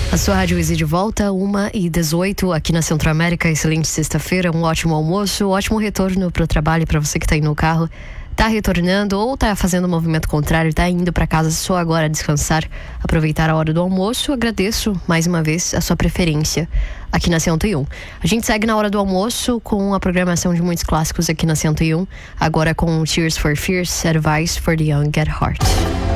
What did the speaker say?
A sua Rádio Easy de volta, 1h18 aqui na Centro-América. Excelente sexta-feira, um ótimo almoço, ótimo retorno para o trabalho para você que está indo no carro, tá retornando ou tá fazendo um movimento contrário, tá indo para casa só agora descansar, aproveitar a hora do almoço. Agradeço mais uma vez a sua preferência aqui na 101. A gente segue na hora do almoço com a programação de muitos clássicos aqui na 101, agora com Tears for Fears, Advice for the Young at Heart.